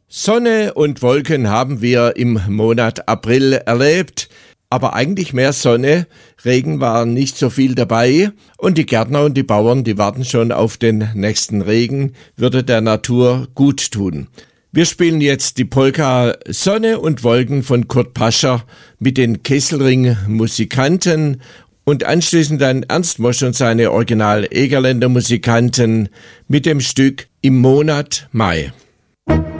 Sonne und Wolken haben wir im Monat April erlebt, aber eigentlich mehr Sonne. Regen war nicht so viel dabei und die Gärtner und die Bauern, die warten schon auf den nächsten Regen, würde der Natur gut tun. Wir spielen jetzt die Polka Sonne und Wolken von Kurt Pascher mit den Kesselring Musikanten und anschließend dann Ernst Mosch und seine Original Egerländer Musikanten mit dem Stück Im Monat Mai.